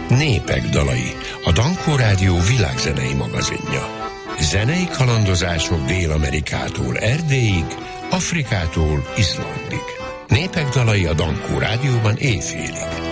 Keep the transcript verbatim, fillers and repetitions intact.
Népek dalai, a Dankó Rádió világzenei magazinja. Zenei kalandozások Dél-Amerikától Erdélyig, Afrikától Izlandig. Népek dalai a Dankó Rádióban éjfélig.